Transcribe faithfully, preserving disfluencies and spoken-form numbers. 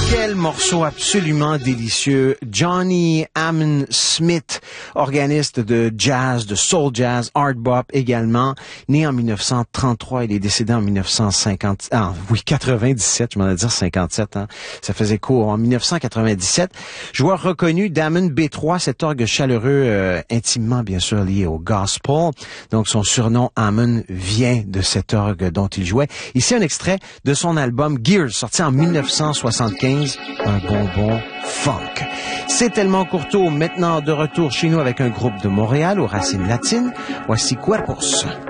Quel morceau absolument délicieux. Johnny Hammond Smith, organiste de jazz, de soul jazz, art bop également, né en mille neuf cent trente-trois, il est décédé en mille neuf cent cinquante, ah oui, quatre-vingt-dix-sept, je m'en ai dit cinquante-sept, hein. Ça faisait court. En mille neuf cent quatre-vingt-dix-sept, joueur reconnu d'Hammond B trois, cet orgue chaleureux, euh, intimement bien sûr lié au gospel. Donc son surnom Hammond vient de cet orgue dont il jouait. Ici un extrait de son album Gears, sorti en mille neuf cent soixante-quinze. Un bonbon funk. C'est tellement Courteau, maintenant de retour chez nous avec un groupe de Montréal aux racines latines. Voici Cuerpos.